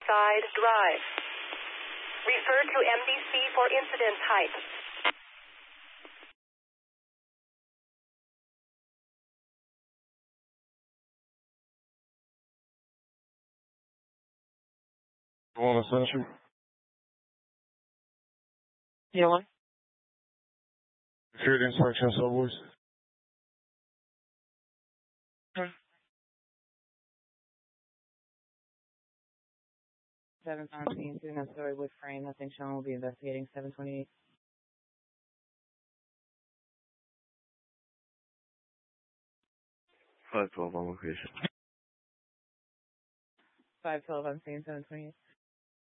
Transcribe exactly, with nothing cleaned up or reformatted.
Side Drive. Refer to M D C for incident type. One essential. Yeah, one. Field inspection subways. Hmm. Seven on scene, two necessary wood frame. Nothing shown. Will be investigating seven twenty-eight. five twelve on location. five twelve on scene, seven twenty-eight.